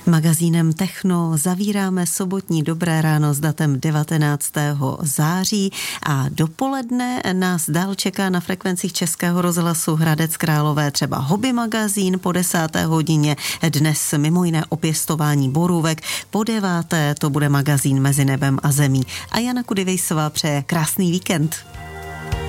Magazínem Techno zavíráme sobotní Dobré ráno s datem 19. září a dopoledne nás dál čeká na frekvencích Českého rozhlasu Hradec Králové třeba hobby magazín po 10. hodině, dnes mimo jiné o pěstování borůvek, po 9. to bude magazín Mezi nebem a zemí. A Jana Kudivejsová přeje krásný víkend.